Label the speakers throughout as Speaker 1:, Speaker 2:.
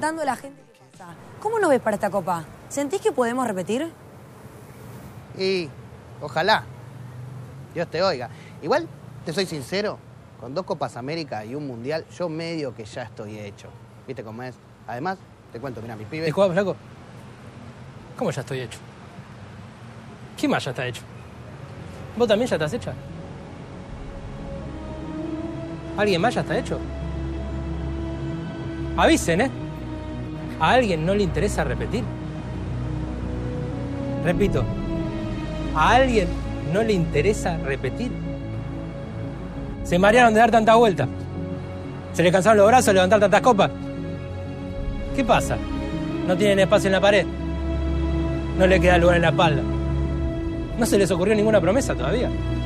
Speaker 1: preguntando a la gente qué pasa. ¿Cómo nos ves para esta copa? ¿Sentís que podemos repetir?
Speaker 2: Y ojalá. Dios te oiga. Igual, te soy sincero, con 2 Copas América y un Mundial, yo medio que ya estoy hecho. ¿Viste cómo es? Además, te cuento, mirá, mis pibes...
Speaker 3: Disculpa, flaco. ¿Cómo ya estoy hecho? ¿Quién más ya está hecho? ¿Vos también ya estás hecha? ¿Alguien más ya está hecho? Avisen, ¿eh? ¿A alguien no le interesa repetir? Repito, ¿a alguien no le interesa repetir? Se marearon de dar tanta vuelta. ¿Se les cansaron los brazos de levantar tantas copas? ¿Qué pasa? ¿No tienen espacio en la pared? ¿No le queda lugar en la espalda? ¿No se les ocurrió ninguna promesa todavía?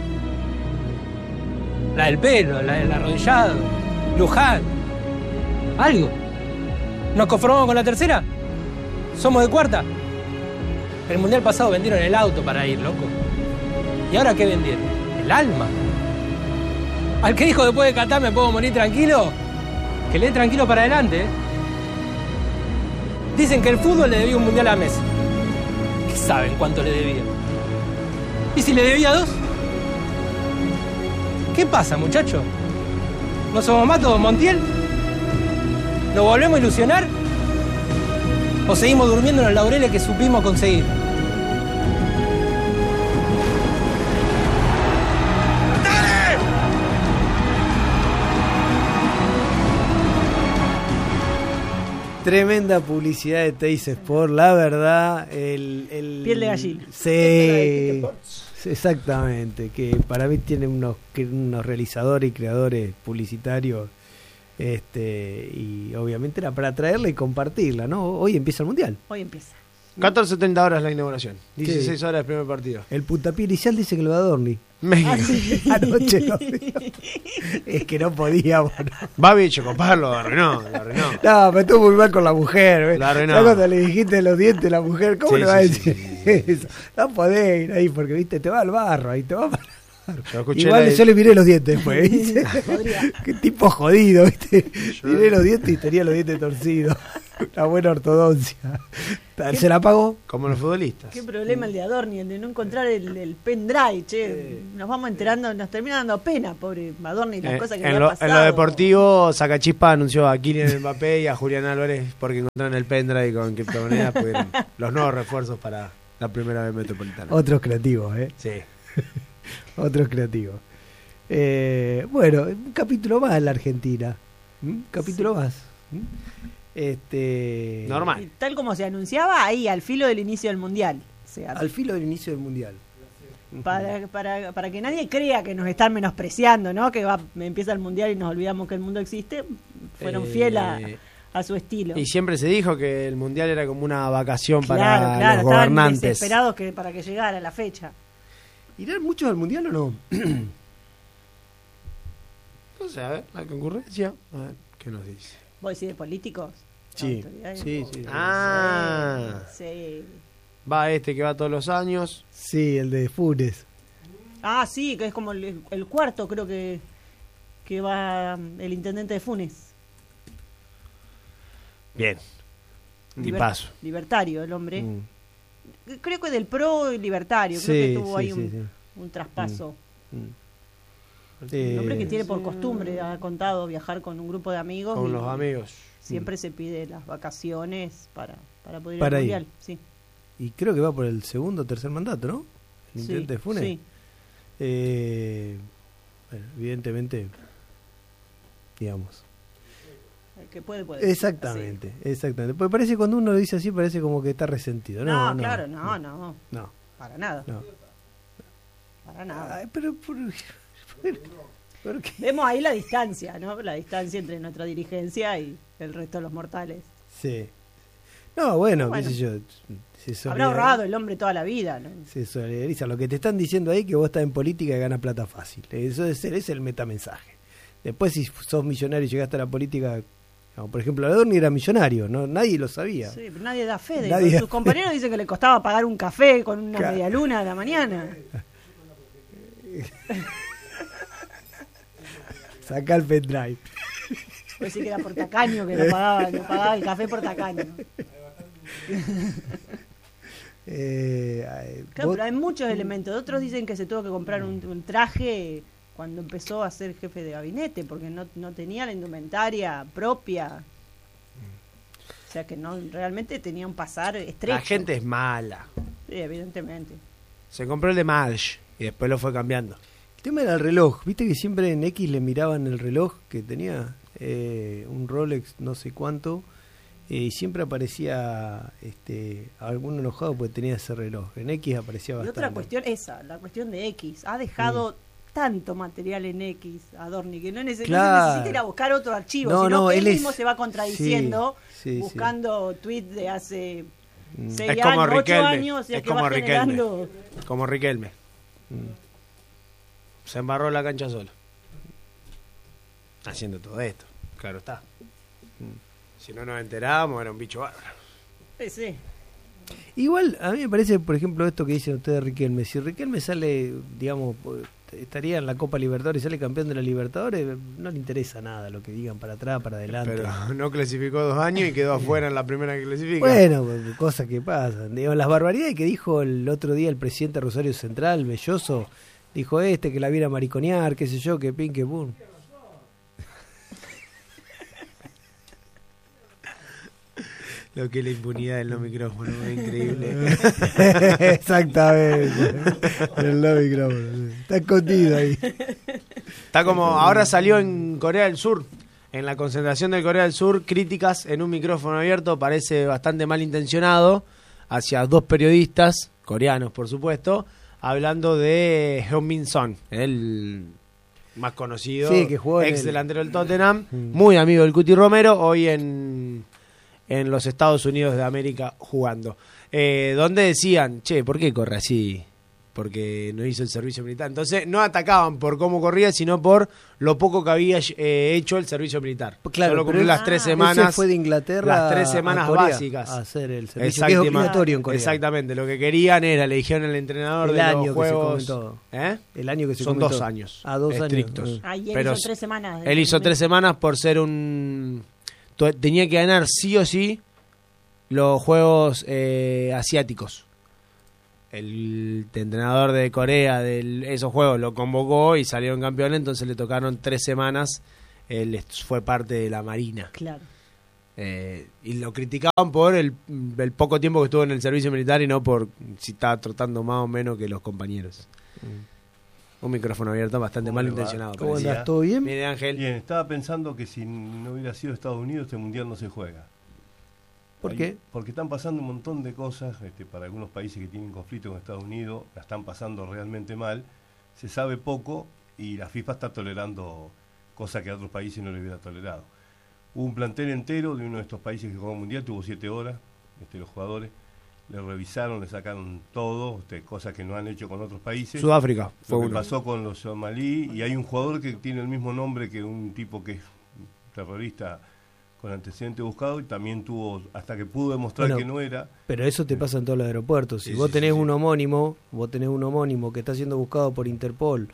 Speaker 3: La del pelo, la del arrodillado, Luján. ¿Algo? ¿Nos conformamos con la tercera? ¿Somos de cuarta? El mundial pasado vendieron el auto para ir, loco. ¿Y ahora qué vendieron? El alma. Al que dijo después de Qatar me puedo morir tranquilo, que le dé tranquilo para adelante, ¿eh? Dicen que el fútbol le debía un mundial a Messi. ¿Qué saben cuánto le debía? ¿Y si le debía 2? ¿Qué pasa, muchacho? ¿No somos más todos Montiel? ¿Nos volvemos a ilusionar? ¿O seguimos durmiendo en los laureles que supimos conseguir?
Speaker 4: Tremenda publicidad de Teis Sport, la verdad.
Speaker 5: Piel de gallina.
Speaker 4: Sí, exactamente. Que para mí tiene unos realizadores y creadores publicitarios. Y obviamente era para traerla y compartirla, ¿no? Hoy empieza el mundial.
Speaker 5: Hoy empieza.
Speaker 6: 14:70 horas la inauguración. 16 horas el primer partido.
Speaker 4: El puntapié inicial dice que lo da Dorni.
Speaker 5: Sí.
Speaker 4: Anoche lo dijo. Es que no podíamos.
Speaker 6: Va bicho, compadre, lo arruinó.
Speaker 4: No, me estuvo muy mal con la mujer. ¿Ves?
Speaker 6: La arruinó.
Speaker 4: Ya cuando le dijiste los dientes a la mujer, ¿cómo
Speaker 6: Sí,
Speaker 4: le va a
Speaker 6: sí,
Speaker 4: decir eso? No podés ir ahí porque, viste, te va al barro, ahí te va para...
Speaker 6: Igual
Speaker 4: yo le miré los dientes después, ¿viste? Qué tipo jodido, ¿viste? Miré los dientes y tenía los dientes torcidos. Una buena ortodoncia. ¿Se la pagó?
Speaker 6: Como los futbolistas.
Speaker 5: Qué problema el de Adorni, el de no encontrar el pendrive, che. Nos vamos enterando, nos termina dando pena, pobre Adorni, las cosas que le ha pasado.
Speaker 6: En lo deportivo, Sacachispa anunció a Kylian Mbappé y a Julián Álvarez porque encontraron el pendrive con criptomonedas, pudieron los nuevos refuerzos para la primera vez metropolitana.
Speaker 4: Otros creativos, ¿eh?
Speaker 6: Sí.
Speaker 4: Otros creativos. Bueno, un capítulo más en la Argentina. Capítulo más.
Speaker 6: Normal.
Speaker 5: Y tal como se anunciaba, ahí al filo del inicio del mundial. O sea,
Speaker 4: al filo del inicio del mundial.
Speaker 5: Para que nadie crea que nos están menospreciando, ¿no? Que empieza el mundial y nos olvidamos que el mundo existe. Fueron fieles a su estilo.
Speaker 6: Y siempre se dijo que el mundial era como una vacación
Speaker 5: claro,
Speaker 6: para los gobernantes.
Speaker 5: Estaban desesperados para que llegara la fecha.
Speaker 4: ¿Irán muchos al mundial o no?
Speaker 6: No sé, a ver, la concurrencia. A ver, ¿qué nos dice?
Speaker 5: ¿Vos decís de políticos?
Speaker 4: Sí. Sí.
Speaker 6: Ah.
Speaker 5: Sí.
Speaker 6: Va que va todos los años.
Speaker 4: Sí, el de Funes.
Speaker 5: Ah, sí, que es como el cuarto, creo que va el intendente de Funes.
Speaker 6: Bien. Tipazo.
Speaker 5: Libertario, el hombre. Creo que del PRO y libertario. Creo que tuvo ahí un traspaso. Un hombre que tiene por costumbre, ha contado, viajar con un grupo de amigos.
Speaker 6: Con los amigos.
Speaker 5: Siempre se pide las vacaciones para poder ir
Speaker 4: para
Speaker 5: al mundial. Sí.
Speaker 4: Y creo que va por el segundo o tercer mandato, ¿no? El intendente de Funes.
Speaker 5: Sí.
Speaker 4: Bueno, evidentemente, digamos.
Speaker 5: Que puede.
Speaker 4: Exactamente. Porque parece que cuando uno lo dice así, parece como que está resentido. No,
Speaker 5: claro, no. Para nada.
Speaker 4: No.
Speaker 5: Para nada.
Speaker 4: Ay, pero ¿por qué?
Speaker 5: Vemos ahí la distancia, ¿no? La distancia entre nuestra dirigencia y el resto de los mortales.
Speaker 4: Sí. No, bueno, qué sé yo.
Speaker 5: Habrá ahorrado el hombre toda la vida, ¿no?
Speaker 4: Se solidariza. Lo que te están diciendo ahí que vos estás en política y ganas plata fácil. Eso es el metamensaje. Después, si sos millonario y llegaste a la política, no, por ejemplo, Adorni era millonario, no, nadie lo sabía.
Speaker 5: Sí, pero nadie da fe de eso. Sus compañeros dicen que le costaba pagar un café con una medialuna de la mañana.
Speaker 4: Saca el pendrive.
Speaker 5: Pues sí que era por tacaño, que lo pagaba el café por tacaño. Claro, pero hay muchos elementos. Otros dicen que se tuvo que comprar un traje cuando empezó a ser jefe de gabinete, porque no tenía la indumentaria propia. O sea que no realmente tenía un pasar estrecho.
Speaker 6: La gente es mala.
Speaker 5: Sí, evidentemente.
Speaker 6: Se compró el de Madge y después lo fue cambiando.
Speaker 4: El tema era el reloj. Viste que siempre en X le miraban el reloj que tenía un Rolex no sé cuánto, y siempre aparecía alguno enojado porque tenía ese reloj. En X aparecía bastante.
Speaker 5: Y otra cuestión, la cuestión de X. Ha dejado tanto material en X, Adorni, que no necesita ir a buscar otro archivo, sino que él mismo se va contradiciendo, buscando tweets de hace 6 años, 8 años, o sea, que va generando...
Speaker 6: Como Riquelme. Se embarró la cancha solo. Haciendo todo esto, claro está. Si no nos enterábamos, era un bicho bárbaro.
Speaker 5: Sí.
Speaker 4: Igual, a mí me parece, por ejemplo, esto que dicen ustedes de Riquelme. Si Riquelme sale, digamos, estaría en la Copa Libertadores y sale campeón de la Libertadores, no le interesa nada lo que digan para atrás, para adelante.
Speaker 6: Pero no clasificó 2 años y quedó afuera en la primera que clasifica.
Speaker 4: Bueno, cosas que pasan. Digamos, las barbaridades que dijo el otro día el presidente de Rosario Central, Belloso, dijo que la viera mariconear, qué sé yo, que pin, que pum.
Speaker 6: Lo que es la impunidad del no micrófono, es increíble.
Speaker 4: Exactamente. El no micrófono. Está escondido ahí.
Speaker 6: Está como, ahora salió en Corea del Sur, en la concentración de Corea del Sur, críticas en un micrófono abierto, parece bastante malintencionado, hacia 2 periodistas, coreanos por supuesto, hablando de Heung-min Son, el más conocido,
Speaker 4: que jugó
Speaker 6: ex delantero del Tottenham, muy amigo del Cuti Romero, hoy en los Estados Unidos de América jugando, donde decían, ¿por qué corre así? Porque no hizo el servicio militar. Entonces no atacaban por cómo corría, sino por lo poco que había hecho el servicio militar.
Speaker 4: Claro,
Speaker 6: solo cumplió las 3 semanas.
Speaker 4: Fue de Inglaterra
Speaker 6: las 3 semanas básicas.
Speaker 4: A hacer el servicio, que es obligatorio en Corea.
Speaker 6: Exactamente, lo que querían era, le dijeron al entrenador de los juegos.
Speaker 4: El año que se
Speaker 6: son 2 años.
Speaker 4: 2
Speaker 6: estrictos.
Speaker 4: años.
Speaker 5: Y él hizo 3 semanas.
Speaker 6: Él hizo 3 semanas por ser tenía que ganar sí o sí los juegos asiáticos. El entrenador de Corea de esos juegos lo convocó y salieron campeones, entonces le tocaron 3 semanas. Él fue parte de la Marina.
Speaker 5: Claro.
Speaker 6: Y lo criticaban por el poco tiempo que estuvo en el servicio militar y no por si estaba tratando más o menos que los compañeros. Un micrófono abierto bastante mal intencionado.
Speaker 4: ¿Cómo andás? ¿Todo bien?
Speaker 6: Mire, Ángel.
Speaker 7: Bien, estaba pensando que si no hubiera sido Estados Unidos, este mundial no se juega.
Speaker 4: ¿Por qué?
Speaker 7: Porque están pasando un montón de cosas, para algunos países que tienen conflicto con Estados Unidos, la están pasando realmente mal, se sabe poco y la FIFA está tolerando cosas que a otros países no le hubiera tolerado. Hubo un plantel entero de uno de estos países que jugó el mundial, tuvo 7 horas, los jugadores, le revisaron, le sacaron todo, cosas que no han hecho con otros países.
Speaker 6: Sudáfrica fue
Speaker 7: lo que
Speaker 6: uno.
Speaker 7: pasó con los somalí, y hay un jugador que tiene el mismo nombre que un tipo que es terrorista con antecedente buscado, y también tuvo, hasta que pudo demostrar que no era.
Speaker 4: Pero eso te pasa en todos los aeropuertos. Si vos tenés un homónimo, que está siendo buscado por Interpol,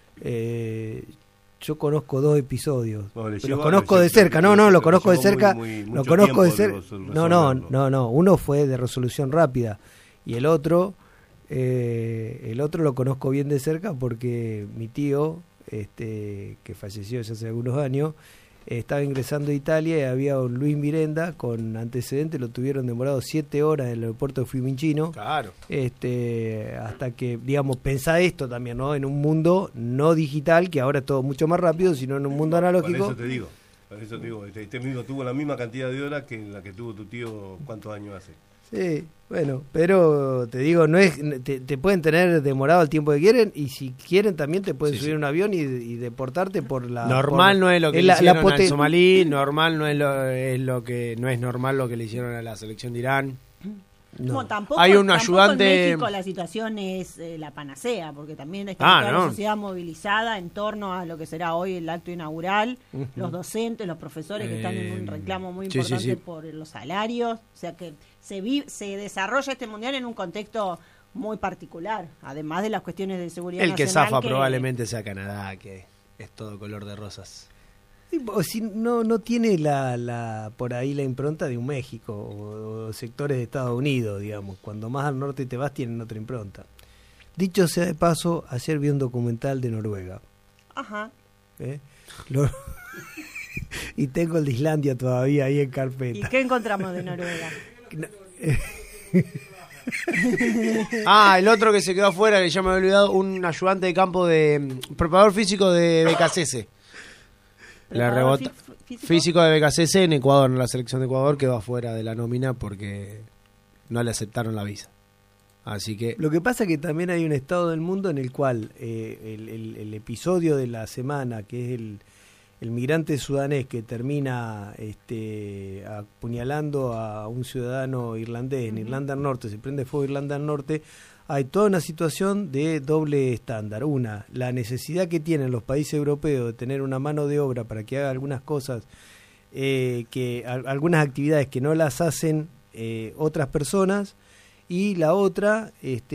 Speaker 4: yo conozco 2 episodios. Los conozco de cerca. Lo conozco de cerca. Lo conozco de cerca. No. Uno fue de resolución rápida y el otro lo conozco bien de cerca porque mi tío, que falleció ya hace algunos años, estaba ingresando a Italia y había un Luis Mirenda con antecedentes, lo tuvieron demorado 7 horas en el aeropuerto de Fiumicino. Claro. Hasta que, digamos, pensá esto también, ¿no? En un mundo no digital, que ahora es todo mucho más rápido, sino en un mundo analógico.
Speaker 7: Por eso te digo, este mismo tuvo la misma cantidad de horas que la que tuvo tu tío, ¿cuántos años hace?
Speaker 4: Sí, bueno, pero te digo, no es te pueden tener demorado el tiempo que quieren, y si quieren también te pueden subir a un avión y deportarte por la...
Speaker 6: Normal no es lo que le hicieron al somalí, normal no es lo que no es normal lo que le hicieron a la selección de Irán.
Speaker 5: No, tampoco,
Speaker 6: hay un ayudante.
Speaker 5: En México la situación es la panacea, porque también está toda la sociedad movilizada en torno a lo que será hoy el acto inaugural, los docentes, los profesores que están en un reclamo muy importante por los salarios, o sea que se desarrolla este mundial en un contexto muy particular, además de las cuestiones de seguridad
Speaker 6: el
Speaker 5: nacional.
Speaker 6: Que zafa probablemente sea Canadá, que es todo color de rosas.
Speaker 4: O si no tiene por ahí la impronta de un México o sectores de Estados Unidos, digamos. Cuando más al norte te vas tienen otra impronta. Dicho sea de paso, ayer vi un documental de Noruega.
Speaker 5: Ajá.
Speaker 4: Y tengo el de Islandia todavía ahí en carpeta.
Speaker 5: ¿Y qué encontramos de Noruega?
Speaker 6: El otro que se quedó afuera, que ya me había olvidado, un ayudante de campo de preparador físico de BKCS. La rebota físico de BKCS en Ecuador, en la selección de Ecuador, quedó afuera de la nómina porque no le aceptaron la visa. Así que
Speaker 4: lo que pasa es que también hay un estado del mundo en el cual el episodio de la semana, que es el migrante sudanés que termina apuñalando a un ciudadano irlandés en Irlanda del Norte, se prende fuego Irlanda del Norte, hay toda una situación de doble estándar. Una, la necesidad que tienen los países europeos de tener una mano de obra para que haga algunas cosas, algunas actividades que no las hacen otras personas, y la otra,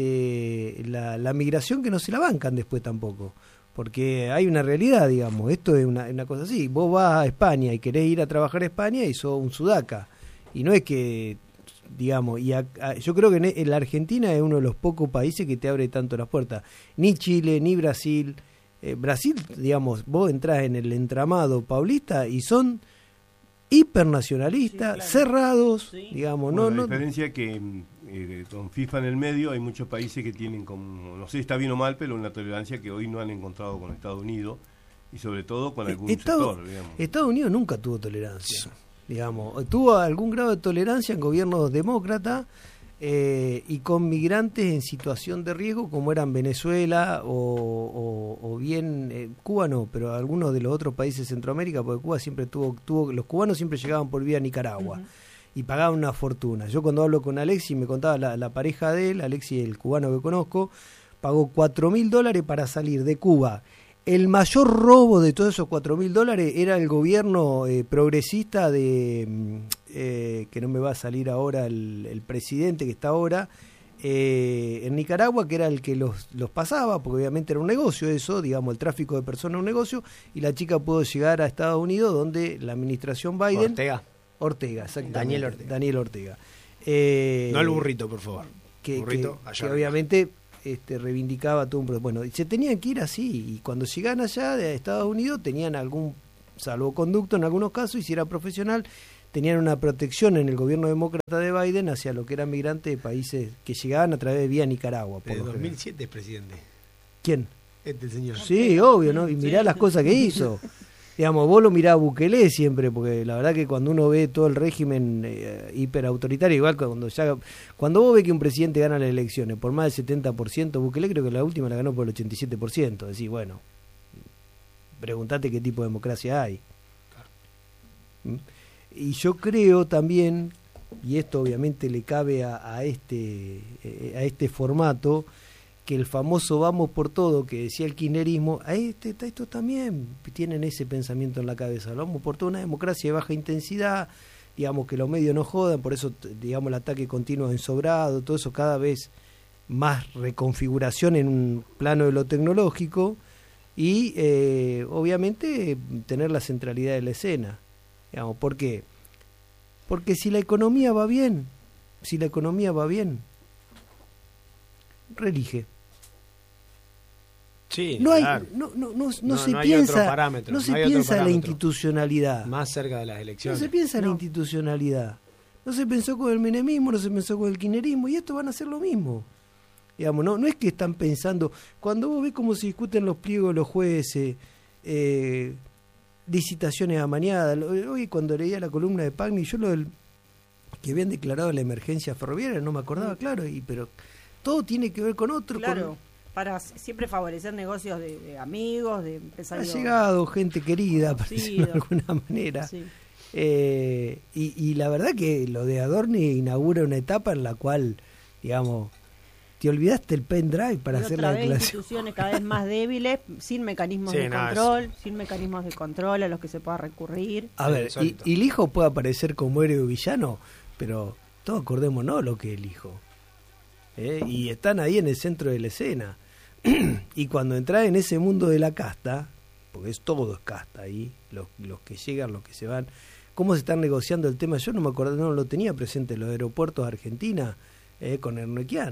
Speaker 4: la migración que no se la bancan después tampoco. Porque hay una realidad, digamos, esto es una cosa así. Vos vas a España y querés ir a trabajar a España y sos un sudaca. Y no es que, digamos, yo creo que en la Argentina es uno de los pocos países que te abre tanto las puertas. Ni Chile, ni Brasil. Brasil, digamos, vos entrás en el entramado paulista y son hipernacionalistas, sí, claro, cerrados, sí, digamos.
Speaker 7: Bueno, la diferencia es que con FIFA en el medio hay muchos países que tienen, como, no sé si está bien o mal, pero una tolerancia que hoy no han encontrado con Estados Unidos y sobre todo con algún sector, digamos.
Speaker 4: Estados Unidos nunca tuvo tolerancia, sí, digamos, tuvo algún grado de tolerancia en gobiernos demócratas y con migrantes en situación de riesgo como eran Venezuela o bien Cuba no, pero algunos de los otros países de Centroamérica, porque Cuba siempre tuvo los cubanos siempre llegaban por vía Nicaragua. Y pagaban una fortuna. Yo cuando hablo con Alexis, me contaba la pareja de él, Alexis, el cubano que conozco, pagó $4.000 para salir de Cuba. El mayor robo de todos esos $4.000 era el gobierno progresista de, que no me va a salir ahora el presidente que está ahora, en Nicaragua, que era el que los pasaba, porque obviamente era un negocio eso, digamos, el tráfico de personas era un negocio, y la chica pudo llegar a Estados Unidos, donde la administración Biden... Ortega, exactamente. Daniel Ortega.
Speaker 6: No el burrito, por favor.
Speaker 4: Que obviamente reivindicaba todo un... Bueno, se tenían que ir así, y cuando llegaban allá de Estados Unidos tenían algún salvoconducto en algunos casos, y si era profesional, tenían una protección en el gobierno demócrata de Biden hacia lo que eran migrantes de países que llegaban a través de vía Nicaragua.
Speaker 6: Por 2007 es presidente.
Speaker 4: ¿Quién?
Speaker 6: El señor.
Speaker 4: Sí, obvio, ¿no? Y mirá las cosas que hizo. Digamos, vos lo mirás a Bukele siempre, porque la verdad que cuando uno ve todo el régimen hiperautoritario, igual cuando vos ves que un presidente gana las elecciones por más del 70%, Bukele creo que la última la ganó por el 87%. Decís, bueno, preguntate qué tipo de democracia hay. Claro. Y yo creo también, y esto obviamente le cabe a este formato, que el famoso vamos por todo que decía el kirchnerismo, estos también tienen ese pensamiento en la cabeza, vamos por todo, una democracia de baja intensidad, digamos, que los medios no jodan, por eso, digamos, el ataque continuo en Sobrado, todo eso, cada vez más reconfiguración en un plano de lo tecnológico y obviamente tener la centralidad de la escena, digamos. ¿Por qué? Porque si la economía va bien, reelige.
Speaker 6: Sí,
Speaker 4: no hay,
Speaker 6: claro.
Speaker 4: no se piensa, no se piensa en la institucionalidad.
Speaker 6: Más cerca de las elecciones.
Speaker 4: No se piensa en la institucionalidad. No se pensó con el menemismo, no se pensó con el kirchnerismo, y esto van a hacer lo mismo. Digamos, no es que están pensando, cuando vos ves cómo se discuten los pliegos de los jueces, licitaciones amañadas, hoy cuando leía la columna de Pagni, yo que habían declarado la emergencia ferroviaria, no me acordaba, claro, pero todo tiene que ver con otro.
Speaker 5: Claro, para siempre favorecer negocios de amigos, de empresarios.
Speaker 4: Ha llegado gente querida, por decirlo de alguna manera. Sí. Y la verdad que lo de Adorni inaugura una etapa en la cual, digamos, te olvidaste el pendrive para hacer la declaración.
Speaker 5: Instituciones cada vez más débiles, sin mecanismos de control a los que se pueda recurrir.
Speaker 4: A ver, y el hijo puede aparecer como héroe o villano, pero todos acordémonos lo que es el hijo. Y están ahí en el centro de la escena. Y cuando entras en ese mundo de la casta, porque es todo es casta ahí, los que llegan, los que se van. ¿Cómo se están negociando el tema? Yo no me acuerdo, no lo tenía presente, los aeropuertos de Argentina con Ernequian.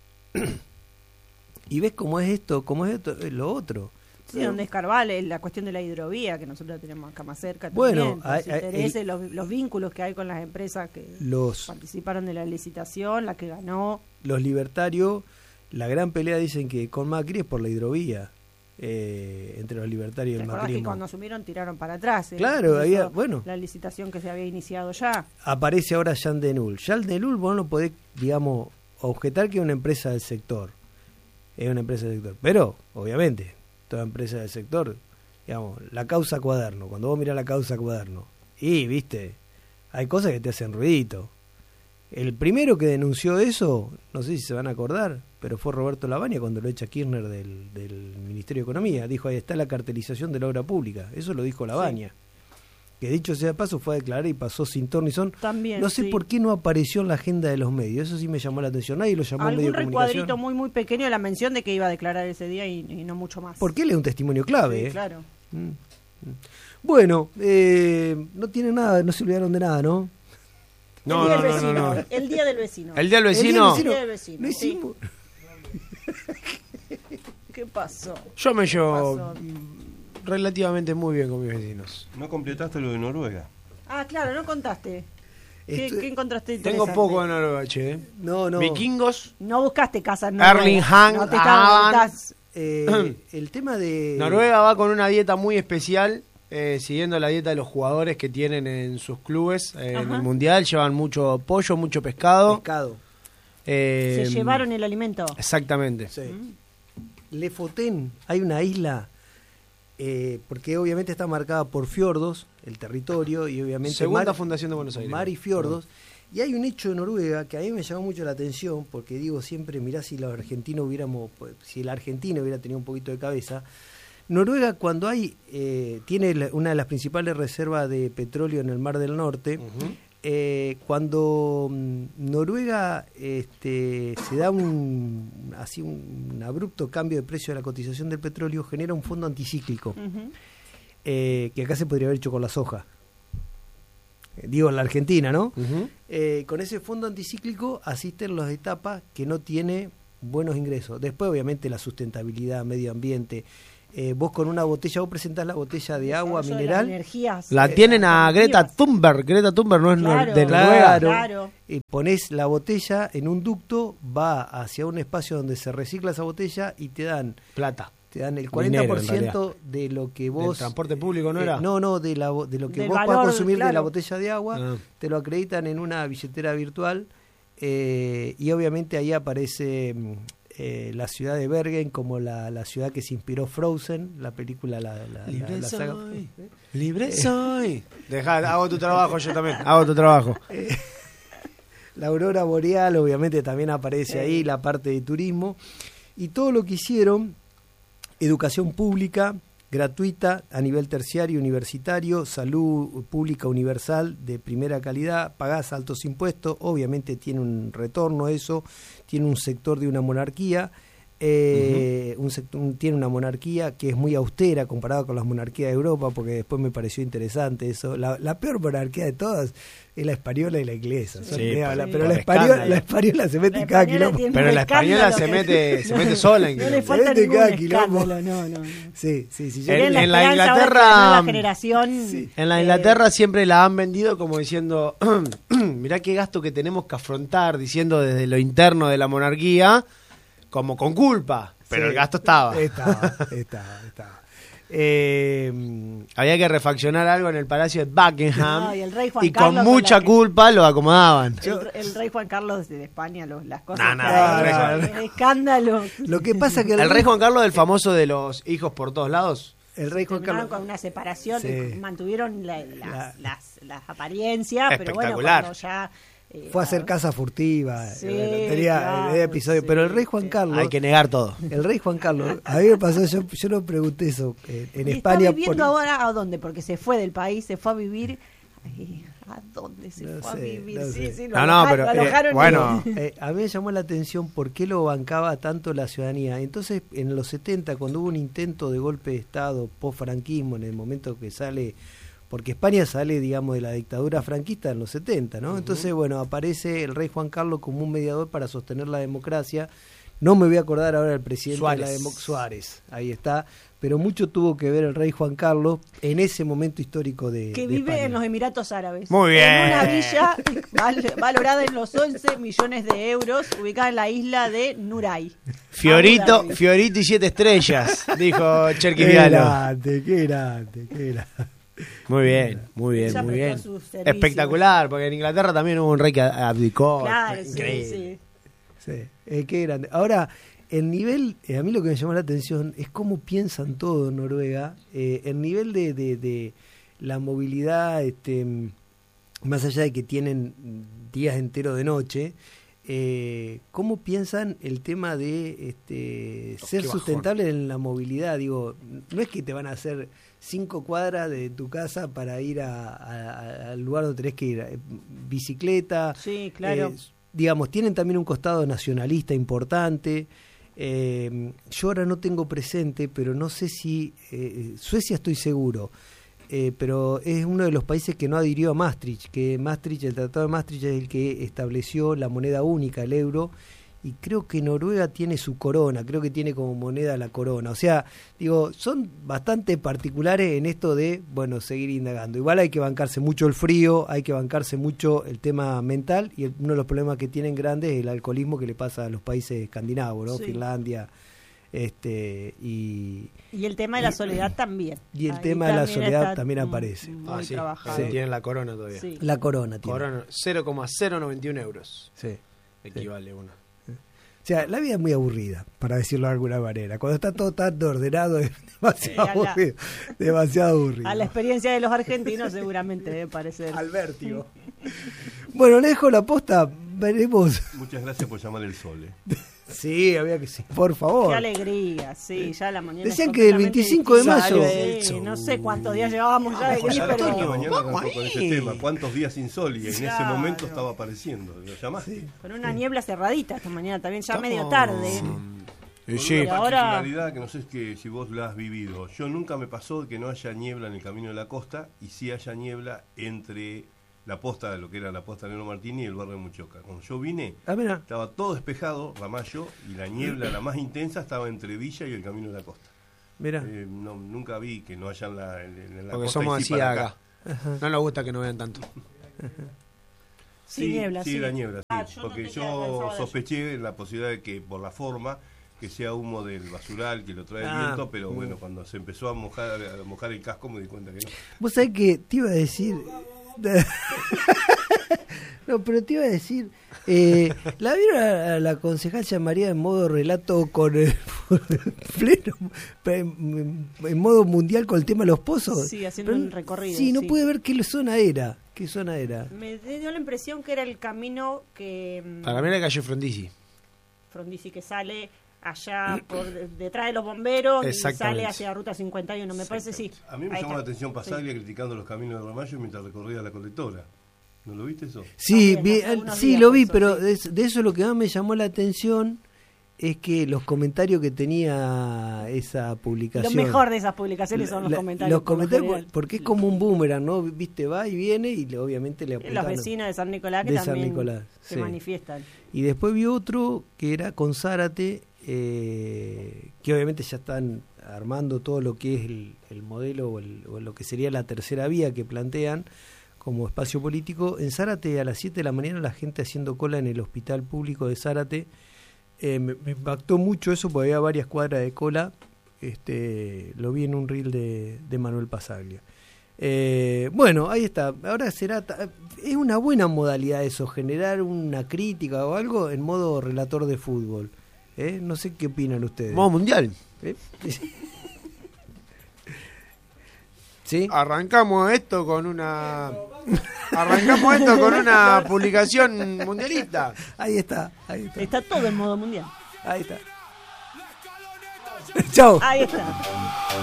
Speaker 4: Y ves cómo es esto, lo otro.
Speaker 5: Sí, donde es Carval, la cuestión de la hidrovía, que nosotros la tenemos acá más cerca.
Speaker 4: Bueno,
Speaker 5: también, los vínculos que hay con las empresas que participaron de la licitación, la que ganó.
Speaker 4: Los libertarios, la gran pelea dicen que con Macri es por la hidrovía, entre los libertarios y el macrismo.
Speaker 5: Que cuando asumieron tiraron para atrás.
Speaker 4: Claro,
Speaker 5: la licitación que se había iniciado ya.
Speaker 4: Aparece ahora Jean Denul. Jean Denul vos no podés, digamos, objetar que es una empresa del sector. Es una empresa del sector. Pero, obviamente, toda empresa del sector, digamos, la causa Cuaderno, cuando vos mirás la causa Cuaderno, y viste, hay cosas que te hacen ruidito. El primero que denunció eso, no sé si se van a acordar, pero fue Roberto Lavagna cuando lo echa Kirchner del Ministerio de Economía. Dijo, ahí está la cartelización de la obra pública. Eso lo dijo Lavagna. Sí. Que dicho sea de paso fue a declarar y pasó sin ton ni son.
Speaker 5: También,
Speaker 4: no sé por qué no apareció en la agenda de los medios. Eso sí me llamó la atención. Nadie lo llamó en medio de comunicación.
Speaker 5: Algún recuadrito muy muy pequeño de la mención de que iba a declarar ese día y no mucho más.
Speaker 4: Porque él es un testimonio clave.
Speaker 5: Sí, claro.
Speaker 4: Bueno, no tiene nada, no se olvidaron de nada, ¿no?
Speaker 5: No. El día del vecino.
Speaker 6: ¿El día del vecino?
Speaker 5: El día del vecino.
Speaker 4: ¿Lo hicimos?
Speaker 5: ¿Qué pasó?
Speaker 6: Yo me llevo relativamente muy bien con mis vecinos.
Speaker 7: ¿No completaste lo de Noruega?
Speaker 5: Ah, claro, no contaste. ¿Qué encontraste interesante?
Speaker 6: Tengo poco de Noruega, che.
Speaker 4: No.
Speaker 6: Vikingos.
Speaker 5: No buscaste casas en Noruega.
Speaker 6: Erling Haaland.
Speaker 5: No te estás...
Speaker 4: el tema de...
Speaker 6: Noruega va con una dieta muy especial, siguiendo la dieta de los jugadores que tienen en sus clubes en el Mundial. Llevan mucho pollo, mucho pescado.
Speaker 5: Se llevaron el alimento.
Speaker 6: Exactamente.
Speaker 4: Sí. Lefoten, hay una isla, porque obviamente está marcada por fiordos, el territorio, y obviamente...
Speaker 6: Segunda fundación de Buenos Aires.
Speaker 4: Mar y fiordos. Y hay un hecho de Noruega que a mí me llamó mucho la atención, porque digo siempre, mirá si los argentinos si el argentino hubiera tenido un poquito de cabeza. Noruega, cuando tiene una de las principales reservas de petróleo en el Mar del Norte, cuando Noruega se da un abrupto cambio de precio de la cotización del petróleo, genera un fondo anticíclico, que acá se podría haber hecho con la soja. Digo, en la Argentina, ¿no? Con ese fondo anticíclico asisten las etapas que no tiene buenos ingresos. Después, obviamente, la sustentabilidad, medio ambiente. Vos con una botella, vos presentás la botella de agua mineral.
Speaker 6: La tienen a Greta Thunberg. Greta Thunberg no es de Noruega.
Speaker 4: Claro. Y ponés la botella en un ducto, va hacia un espacio donde se recicla esa botella y te dan
Speaker 6: plata.
Speaker 4: Te dan el 40% de lo que vos...
Speaker 6: ¿Del transporte público no era?
Speaker 4: No, de lo que vos podés consumir de la botella de agua. Te lo acreditan en una billetera virtual y obviamente ahí aparece la ciudad de Bergen como la ciudad que se inspiró Frozen, la película,
Speaker 6: Libre
Speaker 4: la saga.
Speaker 6: Libre soy. Hago tu trabajo, yo también. Hago tu trabajo.
Speaker 4: La aurora boreal obviamente también aparece ahí, la parte de turismo. Y todo lo que hicieron... Educación pública, gratuita, a nivel terciario, universitario, salud pública universal de primera calidad, pagás altos impuestos, obviamente tiene un retorno eso, tiene un sector de una monarquía, tiene una monarquía que es muy austera comparada con las monarquías de Europa, porque después me pareció interesante eso. La peor monarquía de todas es la española y la inglesa. Pero la española se mete en cada quilombo.
Speaker 6: Pero la española se mete sola en
Speaker 5: quilombo. No le falta ningún escándalo, no.
Speaker 4: Sí.
Speaker 6: En la Inglaterra, en la Inglaterra siempre la han vendido como diciendo, mirá qué gasto que tenemos que afrontar, diciendo desde lo interno de la monarquía, como con culpa, pero el gasto estaba.
Speaker 4: Estaba.
Speaker 6: Había que refaccionar algo en el Palacio de Buckingham
Speaker 5: y el rey Juan
Speaker 6: y
Speaker 5: Carlos
Speaker 6: con mucha culpa lo acomodaban.
Speaker 5: El rey Juan Carlos de España, las cosas.
Speaker 4: Escándalo. Lo que pasa que
Speaker 6: el rey Juan Carlos, el famoso de los hijos por todos lados.
Speaker 4: El rey Juan Carlos
Speaker 5: con una separación, mantuvieron las apariencias, pero bueno, cuando ya
Speaker 4: fue a hacer casa furtiva, tenía episodio, pero el rey Juan Carlos...
Speaker 6: Hay que negar todo.
Speaker 4: El rey Juan Carlos, a mí me pasó, yo no pregunté eso en España.
Speaker 5: ¿Está viviendo ahora a dónde? Porque se fue del país, se fue a vivir ¿A dónde se fue a vivir?
Speaker 6: Pero bueno,
Speaker 4: a mí me llamó la atención por qué lo bancaba tanto la ciudadanía. Entonces, en los 70, cuando hubo un intento de golpe de Estado post-franquismo, en el momento que sale, porque España sale, digamos, de la dictadura franquista en los 70, ¿no? Entonces, bueno, aparece el rey Juan Carlos como un mediador para sostener la democracia. No me voy a acordar ahora del presidente Suárez, ahí está, pero mucho tuvo que ver el rey Juan Carlos en ese momento histórico de
Speaker 5: vive
Speaker 4: España.
Speaker 5: En los Emiratos Árabes.
Speaker 6: Muy bien.
Speaker 5: En una villa valorada en los 11 millones de euros, ubicada en la isla de Nuray.
Speaker 6: Fiorito y 7 estrellas, dijo Cherky Vialo.
Speaker 4: Qué grande.
Speaker 6: Muy bien. Espectacular, porque en Inglaterra también hubo un rey que abdicó.
Speaker 5: Claro,
Speaker 6: increíble.
Speaker 4: Sí, qué grande. Ahora, el nivel, a mí lo que me llamó la atención es cómo piensan todo en Noruega, el nivel de la movilidad, más allá de que tienen días enteros de noche, cómo piensan el tema de ser sustentable en la movilidad. Digo, no es que te van a hacer 5 cuadras de tu casa para ir al lugar donde tenés que ir, bicicleta.
Speaker 5: Sí, claro.
Speaker 4: Digamos, tienen también un costado nacionalista importante. Yo ahora no tengo presente, pero no sé si Suecia estoy seguro, pero es uno de los países que no adhirió a Maastricht, el Tratado de Maastricht es el que estableció la moneda única, el euro, y creo que Noruega tiene su corona, creo que tiene como moneda la corona. O sea, digo, son bastante particulares en esto de, bueno, seguir indagando. Igual hay que bancarse mucho el frío, hay que bancarse mucho el tema mental, y uno de los problemas que tienen grandes es el alcoholismo que le pasa a los países escandinavos, ¿no? Sí. Finlandia, y
Speaker 5: el tema de la soledad también.
Speaker 4: Y el tema de la soledad también aparece.
Speaker 5: Muy
Speaker 6: sí.
Speaker 5: trabajado.
Speaker 6: Sí. Tienen la corona todavía.
Speaker 5: Sí.
Speaker 4: La corona tiene.
Speaker 6: Corona, 0,091 euros.
Speaker 4: Sí.
Speaker 6: Equivale uno.
Speaker 4: O sea, la vida es muy aburrida, para decirlo de alguna manera. Cuando está todo tan ordenado es demasiado aburrido.
Speaker 5: A la experiencia de los argentinos seguramente debe parecer.
Speaker 4: Al vértigo. Bueno, le dejo la posta, veremos.
Speaker 7: Muchas gracias por llamar el sol.
Speaker 4: Sí, había que sí, por favor.
Speaker 5: Qué alegría, sí, ya la mañana.
Speaker 4: Decían que el 25 de mayo.
Speaker 5: Sí, no sé cuántos días llevábamos ya de gris, pero...
Speaker 7: Mañana con ese tema, ¿cuántos días sin sol? Y en ese momento estaba apareciendo. ¿Lo llamaste?
Speaker 5: Sí. Con una niebla cerradita esta mañana también, ya medio tarde.
Speaker 7: Sí. Una particularidad que no sé si vos la has vivido. Yo nunca me pasó que no haya niebla en el camino de la costa y sí haya niebla entre la posta de lo que era la posta de Neno Martini y el barrio de Muchoca. Cuando yo vine, estaba todo despejado, Ramallo, y la niebla, la más intensa, estaba entre Villa y el camino de la costa.
Speaker 4: Mira.
Speaker 7: Nunca vi que no haya en la
Speaker 6: porque
Speaker 7: costa.
Speaker 6: Somos así acá. No nos gusta que no vean tanto.
Speaker 5: Sí, niebla,
Speaker 7: sí. La niebla, sí.
Speaker 5: Yo
Speaker 7: porque
Speaker 5: no
Speaker 7: yo sospeché la posibilidad de que, por la forma, que sea humo del basural que lo trae el viento, pero bueno, cuando se empezó a mojar el casco me di cuenta que no.
Speaker 4: Vos sabés que te iba a decir... No, pero te iba a decir, ¿la vieron a la concejal María en modo relato con pleno, en modo mundial con el tema de los pozos?
Speaker 5: Sí, haciendo un recorrido.
Speaker 4: Sí, no pude ver qué zona era.
Speaker 5: Me dio la impresión que era el camino que...
Speaker 6: Para mí era calle Frondizi.
Speaker 5: Frondizi, que sale allá por detrás de los bomberos y sale hacia Ruta 51, me parece, sí.
Speaker 7: A mí me llamó la atención Pasaglia criticando los caminos de Ramallo mientras recorría la colectora. ¿No lo viste eso?
Speaker 4: Sí, lo vi, pero de eso lo que más me llamó la atención es que los comentarios que tenía esa publicación...
Speaker 5: Lo mejor de esas publicaciones son los comentarios.
Speaker 4: Los comentarios, porque es como un boomerang, ¿no? Viste, va y viene y obviamente le apuntan.
Speaker 5: Los vecinos de San Nicolás que también se manifiestan.
Speaker 4: Y después vi otro que era con Zárate, que obviamente ya están armando todo lo que es el modelo o lo que sería la tercera vía que plantean como espacio político. En Zárate a las 7 de la mañana la gente haciendo cola en el hospital público de Zárate. Me impactó mucho eso porque había varias cuadras de cola. Lo vi en un reel de Manuel Pasaglia. Bueno, ahí está. Ahora es una buena modalidad eso, generar una crítica o algo en modo relator de fútbol. No sé qué opinan ustedes.
Speaker 6: Modo mundial.
Speaker 4: ¿Sí?
Speaker 6: Arrancamos esto con una publicación mundialista.
Speaker 4: Ahí está.
Speaker 5: Está todo en modo mundial.
Speaker 4: Ahí está. Chao.
Speaker 5: Ahí está.